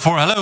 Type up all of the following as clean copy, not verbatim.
4. Hello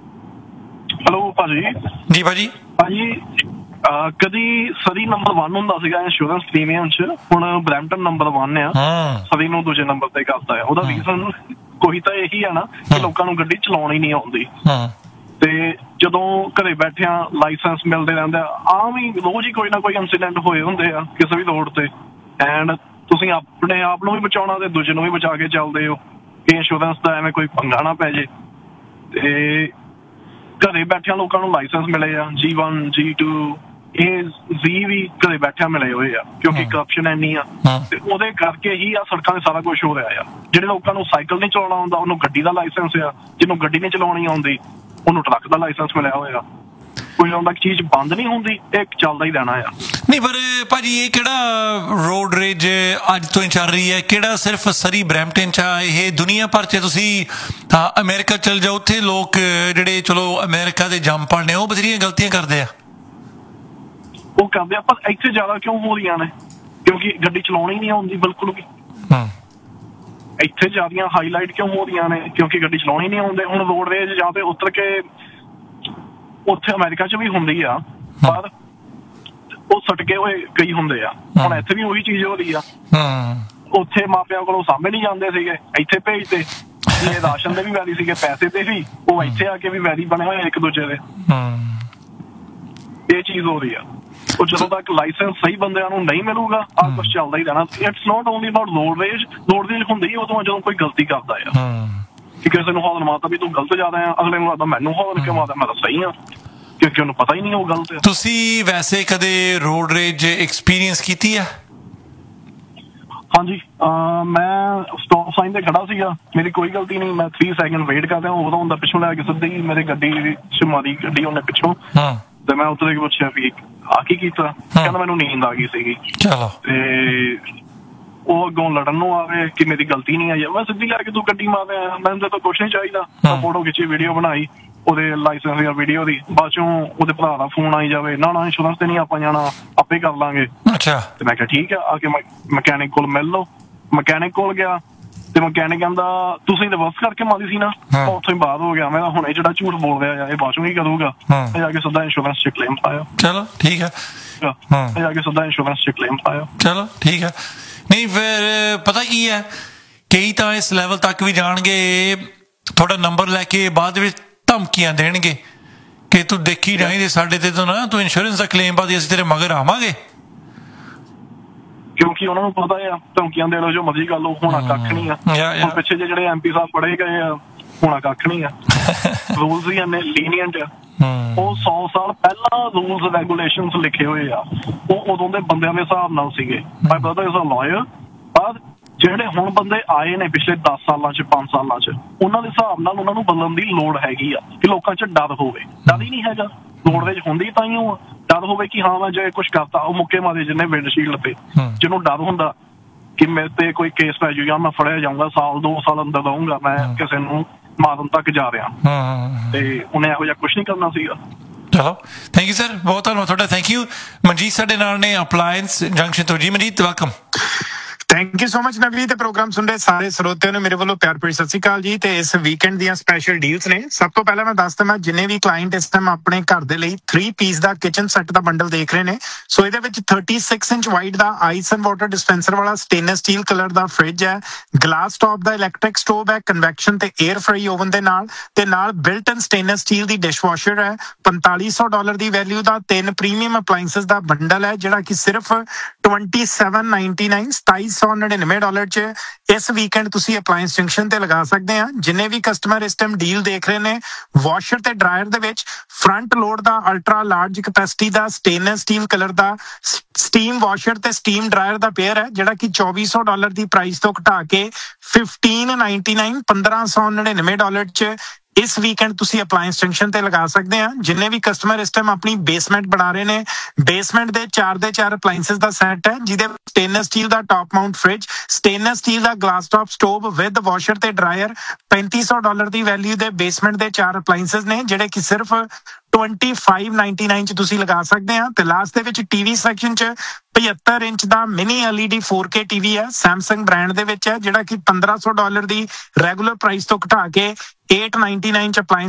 ਭਾਜੀ। ਜੀ ਭਾਜੀ। ਕਦੀ ਸਰੀ ਨੰਬਰ 1 ਹੁੰਦਾ ਸੀਗਾ ਇੰਸ਼ੋਰੈਂਸ ਪ੍ਰੀਮੀਅਮ ਚ, ਹੁਣ ਬਰੈਂਪਟਨ ਨੰਬਰ 1 ਆ, ਸਰੀ ਨੂੰ ਦੂਜੇ ਨੰਬਰ ਤੇ ਕਰਤਾ ਹੈ। ਉਹਦਾ ਰੀਜ਼ਨ ਕੋਈ ਤਾਂ ਇਹੀ ਆ ਨਾ ਕਿ ਲੋਕਾਂ ਨੂੰ ਗੱਡੀ ਚਲਾਉਣੀ ਨਹੀਂ ਆਉਂਦੀ, ਤੇ ਜਦੋਂ ਘਰੇ ਬੈਠਿਆਂ ਲਾਇਸੈਂਸ ਮਿਲਦੇ ਰਹਿੰਦੇ ਆ, ਆਮ ਹੀ ਰੋਜ਼ ਹੀ ਕੋਈ ਨਾ ਕੋਈ ਇੰਸੀਡੈਂਟ ਹੋਏ ਹੁੰਦੇ ਆ ਕਿਸੇ ਵੀ ਰੋਡ ਤੇ, ਐਂਡ ਤੁਸੀਂ ਆਪਣੇ ਆਪ ਨੂੰ ਵੀ ਬਚਾਉਣਾ ਤੇ ਦੂਜੇ ਨੂੰ ਵੀ ਬਚਾ ਕੇ ਚੱਲਦੇ ਹੋ ਕਿ ਇੰਸ਼ੋਰੈਂਸ ਦਾ ਐਵੇਂ ਕੋਈ ਪੰਗਾ ਨਾ ਪੈ ਜੇ। ਤੇ ਘਰੇ ਬੈਠਿਆਂ ਲੋਕਾਂ ਨੂੰ ਲਾਇਸੈਂਸ ਮਿਲੇ ਆ, G1 G2 ਇਹ Z ਵੀ ਘਰੇ ਬੈਠਿਆਂ ਮਿਲੇ ਹੋਏ ਆ, ਕਿਉਂਕਿ ਕਰਪਸ਼ਨ ਇੰਨੀ ਆ, ਤੇ ਉਹਦੇ ਕਰਕੇ ਹੀ ਆ ਸੜਕਾਂ ਤੇ ਸਾਰਾ ਕੁਝ ਹੋ ਰਿਹਾ ਆ। ਜਿਹੜੇ ਲੋਕਾਂ ਨੂੰ ਸਾਈਕਲ ਨਹੀਂ ਚਲਾਉਣਾ ਆਉਂਦਾ ਉਹਨੂੰ ਗੱਡੀ ਦਾ ਲਾਇਸੈਂਸ ਆ, ਜਿਹਨੂੰ ਗੱਡੀ ਨਹੀਂ ਚਲਾਉਣੀ ਆਉਂਦੀ ਉਹਨੂੰ ਟਰੱਕ ਦਾ ਲਾਇਸੈਂਸ ਮਿਲਿਆ ਹੋਇਆ। ਕੋਈ ਆਉਂਦਾ ਚੀਜ਼ ਬੰਦ ਨਹੀਂ ਹੁੰਦੀ, ਇਹ ਚੱਲਦਾ ਹੀ ਰਹਿਣਾ ਆ। ਨਹੀਂ ਪਰ ਭਾਜੀ ਇਹ ਕਿਹੜਾ ਰੋਡ ਰੇਜ ਅੱਜ ਤੋਂ ਹੀ ਚੱਲ ਰਹੀ ਹੈ, ਕਿਹੜਾ ਸਿਰਫ ਸਰੀ ਬਰੈਂਪਟਨ ਚ ਆ, ਇਹ ਦੁਨੀਆ ਭਰ ਚ ਤੁਸੀਂ ਅਮਰੀਕਾ ਚਲ ਜਾਓ, ਉੱਥੇ ਲੋਕ ਜਿਹੜੇ ਚਲੋ ਅਮਰੀਕਾ ਦੇ ਜੰਪਰ ਨੇ ਉਹ ਬਥੇਰੀਆਂ ਗਲਤੀਆਂ ਕਰਦੇ ਆ। ਉਹ ਕਰਦੇ ਆ, ਪਰ ਇੱਥੇ ਜ਼ਿਆਦਾ ਕਿਉਂ ਹੋ ਰਹੀਆਂ ਨੇ? ਕਿਉਂਕਿ ਗੱਡੀ ਚਲਾਉਣੀ ਨਹੀਂ ਆਉਂਦੀ ਬਿਲਕੁਲ ਵੀ। ਇੱਥੇ ਜ਼ਿਆਦੀਆਂ ਹਾਈਲਾਈਟ ਕਿਉਂ ਹੋ ਰਹੀਆਂ ਨੇ? ਕਿਉਂਕਿ ਗੱਡੀ ਚਲਾਉਣੀ ਨਹੀਂ ਆਉਂਦੇ। ਹੁਣ ਰੋਡ ਰੇਜ ਜਾਂ ਤੇ ਉਤਰ ਕੇ ਉੱਥੇ ਅਮਰੀਕਾ ਚ ਵੀ ਹੁੰਦੀ ਆ, ਪਰ ਉਹ ਸਟਕੇ ਹੋਏ ਕਈ ਹੁੰਦੇ ਆ। ਹੁਣ ਇੱਥੇ ਵੀ ਉਹੀ ਚੀਜ਼ ਹੋ ਰਹੀ ਆ। ਉੱਥੇ ਮਾਪਿਆਂ ਕੋਲੋਂ ਸਾਹਮਣੇ ਨਹੀਂ ਜਾਂਦੇ ਸੀਗੇ, ਇੱਥੇ ਭੇਜਦੇ। ਇਹ ਰਾਸ਼ਨ ਦੇ ਵੀ ਵੈਰੀ ਸੀਗੇ, ਪੈਸੇ ਦੇ ਵੀ, ਉਹ ਇੱਥੇ ਆ ਕੇ ਵੀ ਵੈਰੀ ਬਣੇ ਹੋਏ ਇੱਕ ਦੂਜੇ ਦੇ। ਇਹ ਚੀਜ਼ ਹੋ ਰਹੀ ਆ। ਉਹ ਜਦੋਂ ਤੱਕ ਲਾਇਸੈਂਸ ਸਹੀ ਬੰਦਿਆਂ ਨੂੰ ਨਹੀਂ ਮਿਲੂਗਾ, ਆਹ ਕੁਛ ਚੱਲਦਾ ਹੀ ਰਹਿਣਾ। It's not only about road range ਹੁੰਦੀ ਉਦੋਂ ਜਦੋਂ ਕੋਈ ਗਲਤੀ ਕਰਦਾ ਆ ਕਿ ਕਿਸੇ ਨੂੰ ਹੌਰਨ ਮਾਰਤਾ ਵੀ ਤੂੰ ਗਲਤ ਜ਼ਿਆਦਾ ਆ, ਅਗਲੇ ਨੂੰ ਲੱਗਦਾ ਮੈਨੂੰ ਹੌਰਨ ਕਿਉਂ ਮਾਰਦਾ, ਮੈਂ ਤਾਂ ਸਹੀ ਆ, ਕਿਉਂਕਿ ਉਹਨੂੰ ਪਤਾ ਹੀ ਨਹੀਂ ਉਹ ਗਲਤ ਆ। ਤੁਸੀਂ ਵੈਸੇ ਕਦੇ ਰੋਡ ਰੇਜ ਐਕਸਪੀਰੀਅੰਸ ਕੀਤੀ ਆ? ਹਾਂਜੀ, ਮੈਂ ਸਟਾਪ ਸਾਈਨ ਤੇ ਖੜਾ ਸੀਗਾ, ਮੇਰੀ ਕੋਈ ਗਲਤੀ ਨਹੀਂ, ਮੈਂ 3 ਸੈਕਿੰਡ ਵੇਟ ਕਰ ਰਿਹਾ, ਉਦੋਂ ਹੁੰਦਾ ਪਿੱਛੋਂ ਲੈ ਕੇ ਸਿੱਧੀ ਮੇਰੇ ਗੱਡੀ ਚ ਮਾਰੀ ਗੱਡੀ ਉਹਨੇ ਪਿੱਛੋਂ, ਤੇ ਮੈਂ ਉੱਥੇ ਪੁੱਛਿਆ ਵੀ ਆ ਕੀ ਕੀਤਾ? ਕਹਿੰਦਾ ਮੈਨੂੰ ਨੀਂਦ ਆ ਗਈ ਸੀਗੀ। ਤੇ ਉਹ ਅੱਗੋਂ ਲੜਨ ਨੂੰ ਆਵੇ ਕਿ ਮੇਰੀ ਗਲਤੀ ਨਹੀਂ ਆਈ। ਮੈਂ ਸਿੱਧੀ ਕਰਕੇ ਤੂੰ ਗੱਡੀ ਮਾਰ ਰਿਹਾ, ਮੈਨੂੰ ਤਾਂ ਕੁਛ ਨਹੀਂ ਚਾਹੀਦਾ। ਫੋਟੋ ਖਿੱਚੀ, ਵੀਡੀਓ ਬਣਾਈ ਉਹਦੇ ਲਾਇਸੈਂਸ ਜਾਂ ਵੀਡੀਓ ਦੀ, ਬਾਅਦ ਚੋਂ ਉਹਦੇ ਭਰਾ ਦਾ ਫੋਨ ਆਈ ਜਾਵੇ, ਨਾ ਇੰਸ਼ੋਰੈਂਸ ਤੇ ਨਹੀਂ ਆਪਾਂ ਜਾਣਾ, ਆਪੇ ਕਰ ਲਾਂਗੇ। ਤੇ ਮੈਂ ਕਿਹਾ ਠੀਕ ਆ ਕੇ ਮਕੈਨਿਕ ਕੋਲ ਮਿਲ ਲਓ। ਮਕੈਨਿਕ ਕੋਲ ਗਿਆ ਤੇ ਮਕੈਨਿਕ ਕਹਿੰਦਾ ਤੁਸੀਂ ਰਿਵਰਸ ਕਰਕੇ ਮਾਰੀ ਸੀ ਨਾ। ਉੱਥੋਂ ਹੀ ਬਾਅਦ ਹੋ ਗਿਆ, ਮੈਂ ਹੁਣ ਇਹ ਜਿਹੜਾ ਝੂਠ ਬੋਲ ਰਿਹਾ ਇਹ ਬਾਅਦ ਚੋਂ ਕੀ ਕਰੂਗਾ। ਜਾ ਕੇ ਸਿੱਧਾ ਇੰਸ਼ੋਰੈਂਸ ਚ ਕਲੇਮ ਪਾਇਆ। ਚਲੋ ਠੀਕ ਹੈ, ਜਾ ਕੇ ਸਿੱਧਾ ਇੰਸ਼ੋਰੈਂਸ ਚ ਕਲੇਮ ਪਾਇਆ। ਚਲੋ ਠੀਕ ਹੈ। ਨਹੀਂ ਫਿਰ ਪਤਾ ਕੀ ਹੈ, ਕਈ ਤਾਂ ਇਸ ਲੈਵਲ ਤੱਕ ਵੀ ਜਾਣਗੇ, ਤੁਹਾਡਾ ਨੰਬਰ ਲੈ ਕੇ ਬਾਅਦ ਵਿੱਚ ਧਮਕੀਆਂ ਦੇਣਗੇ ਕਿ ਤੂੰ ਦੇਖੀ ਜਾਈਂ ਤੇ ਸਾਡੇ ਤੇ ਤੋਂ ਨਾ ਤੂੰ ਇੰਸ਼ੋਰੈਂਸ ਦਾ ਕਲੇਮ ਪਾ ਦੇ, ਅਸੀਂ ਤੇਰੇ ਮਗਰ ਆਵਾਂਗੇ। ਕਿਉਂਕਿ ਉਹਨਾਂ ਨੂੰ ਪਤਾ ਆ ਧਮਕੀਆਂ ਦੇ ਲਓ ਜੋ ਮਰਜ਼ੀ ਕਰ ਲਓ, ਹੋਣਾ ਕੱਖ ਨਹੀਂ ਆ। ਹੁਣ ਪਿੱਛੇ ਜਿਹੜੇ MP ਸਾਹਿਬ ਫੜੇ ਗਏ ਆ, ਹੋਣਾ ਕੱਖ ਨਹੀਂ ਆ। ਰੂਲਸ ਵੀ ਇੰਨੇ ਲੀਨੀਅੰਟ ਆ। ਉਹ 100 ਸਾਲ ਪਹਿਲਾਂ ਰੂਲਸ ਰੈਗੂਲੇਸ਼ਨਸ ਲਿਖੇ ਹੋਏ ਆ, ਉਹ ਉਦੋਂ ਦੇ ਬੰਦਿਆਂ ਦੇ ਹਿਸਾਬ ਨਾਲ ਸੀਗੇ। My brother is a lawyer, ਪਰ ਜਿਹੜੇ ਹੁਣ ਬੰਦੇ ਆਏ ਨੇ ਪਿਛਲੇ 10 ਸਾਲਾਂ ਚ 5 ਸਾਲਾਂ ਚ, ਉਹਨਾਂ ਦੇ ਹਿਸਾਬ ਨਾਲ ਉਹਨਾਂ ਨੂੰ ਬਦਲਣ ਦੀ ਲੋੜ ਹੈਗੀ ਆ ਕਿ ਲੋਕਾਂ ਚ ਡਰ ਹੋਵੇ। ਡਰ ਹੀ ਨਹੀਂ ਹੈਗਾ, ਰੋਡ ਵਿੱਚ ਹੁੰਦੀ ਤਾਂ ਹੀ ਉਹ ਡਰ ਹੋਵੇ ਕਿ ਹਾਂ ਮੈਂ ਜੇ ਕੁਛ ਕਰਤਾ ਉਹ ਮੁੱਕੇ ਮਾਰੇ ਜਿੰਨੇ ਵਿੰਡਸ਼ੀਲਡ ਤੇ। ਜਿਹਨੂੰ ਡਰ ਹੁੰਦਾ ਕਿ ਮੇਰੇ ਤੇ ਕੋਈ ਕੇਸ ਪੈ ਜਾਊਗਾ, ਮੈਂ ਫੜਿਆ ਜਾਊਂਗਾ, 1-2 ਸਾਲ ਅੰਦਰ ਰਹੂੰਗਾ, ਮੈਂ ਕਿਸੇ ਨੂੰ ਮਾਰਨ ਤੱਕ ਜਾ ਰਿਹਾ, ਤੇ ਉਹਨੇ ਇਹੋ ਜਿਹਾ ਕੁਛ ਨਹੀਂ ਕਰਨਾ ਸੀਗਾ। ਚਲੋ ਥੈਂਕ ਯੂ ਸਰ, ਬਹੁਤ ਧੰਨਵਾਦ ਤੁਹਾਡਾ। Thank you. ਮਨਜੀਤ ਸਾਡੇ ਨਾਲ ਨੇ ਅਪਲਾਇੰਸ ਜੰਕਸ਼ਨ ਤੋਂ। ਜੀ Manjeet, welcome. Thank you so much ਨਵਲੀ। ਤੇ ਪ੍ਰੋਗਰਾਮ ਸੁਣ ਰਹੇ ਸਾਰੇ ਸਰੋਤਿਆਂ ਨੂੰ ਮੇਰੇ ਵੱਲੋਂ ਪਿਆਰ ਭਰੀ ਸਤਿ ਸ਼੍ਰੀ ਅਕਾਲ ਜੀ। ਤੇ ਇਸ ਵੀਕਐਂਡ ਦੀਆਂ ਸਪੈਸ਼ਲ ਡੀਲਸ ਨੇ। ਸਭ ਤੋਂ ਪਹਿਲਾਂ ਮੈਂ ਦੱਸ ਦਵਾਂ, ਜਿੰਨੇ ਵੀ ਕਲਾਇੰਟ ਇਸ ਟਾਈਮ ਆਪਣੇ ਘਰ ਦੇ ਲਈ 3 ਪੀਸ ਦਾ ਕਿਚਨ ਸੈੱਟ ਦਾ ਬੰਡਲ ਦੇਖ ਰਹੇ ਨੇ, ਸੋ ਇਹਦੇ ਵਿੱਚ 36 inch wide the ice and water dispenser ਵਾਲਾ ਸਟੇਨਲੈਸ ਸਟੀਲ ਕਲਰ ਦਾ ਫ੍ਰਿਜ ਹੈ, ਗਲਾਸ ਟੌਪ ਦਾ ਇਲੈਕਟ੍ਰਿਕ ਸਟੋਵ ਹੈ, ਕਨਵੈਕਸ਼ਨ ਤੇ 에ਅਰ ਫਰਾਈ ਓਵਨ ਦੇ ਨਾਲ, ਤੇ ਨਾਲ ਬਿਲਟ ਇਨ ਸਟੇਨਲੈਸ ਸਟੀਲ ਦੀ ਡਿਸ਼ਵਾਸ਼ਰ ਹੈ। $4500 ਦੀ ਵੈਲਿਊ ਦਾ 3 ਪ੍ਰੀਮੀਅਮ ਅਪਲਾਇੰਸਸ ਦਾ ਬੰਡਲ ਹੈ, ਜਿਹੜਾ ਕਿ ਸਿਰਫ $2799 ਚ ਇਸ ਵੀਕਐਂਡ ਤੁਸੀਂ ਅਪਲਾਇੰਸ ਜੰਕਸ਼ਨ ਤੇ ਲਗਾ ਸਕਦੇ ਆ। ਜਿੰਨੇ ਵੀ ਕਸਟਮਰ ਇਸ ਟਾਈਮ ਡੀਲ ਦੇਖ ਰਹੇ ਨੇ, ਵਾਸ਼ਰ ਤੇ ਡਰਾਇਰ ਦੇ ਵਿੱਚ ਫਰੰਟ ਲੋਡ ਦਾ ਅਲਟਰਾ ਲਾਰਜ ਕੈਪੈਸਿਟੀ ਦਾ ਸਟੇਨਲੈਸ ਸਟੀਲ ਕਲਰ ਦਾ ਸਟੀਮ ਵਾਸ਼ਰ ਤੇ ਸਟੀਮ ਡਰਾਇਰ ਦਾ ਪੇਅਰ ਹੈ, ਜਿਹੜਾ ਕਿ $2400 ਦੀ ਪ੍ਰਾਈਸ ਤੋਂ ਘਟਾ ਕੇ $1599 ਚ ਇਸ ਵੀਕਐਂਡ ਤੁਸੀਂ ਅਪਲਾਇੰਸ ਜੰਕਸ਼ਨ ਤੇ ਲਗਾ ਸਕਦੇ ਆ। ਜਿੰਨੇ ਵੀ ਕਸਟਮਰ ਇਸ ਟਾਈਮ ਆਪਣੀ ਬੇਸਮੈਂਟ ਬਣਾ ਰਹੇ ਨੇ, ਬੇਸਮੈਂਟ ਦੇ 4 ਦੇ 4 ਅਪਲਾਇੰਸਸ ਦਾ ਸੈੱਟ ਹੈ, ਜਿਹਦੇ stainless steel the top Mount fridge, stainless steel the glass top stove with washer ਤੇ ਡਰਾਇਰ, $3500 ਦੀ ਵੈਲਿਊ ਦੇ ਬੇਸਮੈਂਟ ਦੇ 4 ਅਪਲਾਇੰਸਸ ਨੇ, ਜਿਹੜੇ ਕਿ ਸਿਰਫ $2599 ਚ ਤੁਸੀਂ ਲਗਾ ਸਕਦੇ ਆ। ਤੇ ਲਾਸਟ ਦੇ ਵਿੱਚ ਟੀਵੀ ਸੈਕਸ਼ਨ ਚ 75 ਇੰਚ ਦਾ ਮਿਨੀ LED 4K ਟੀਵੀ ਹੈ, ਸੈਮਸੰਗ ਬ੍ਰਾਂਡ ਦੇ ਵਿੱਚ ਹੈ, ਜਿਹੜਾ ਕਿ $1500 ਦੀ ਰੈਗੂਲਰ ਪ੍ਰਾਈਸ ਤੋਂ ਘਟਾ ਕੇ $899 ਚ ਅਪਲਾਇੰਸ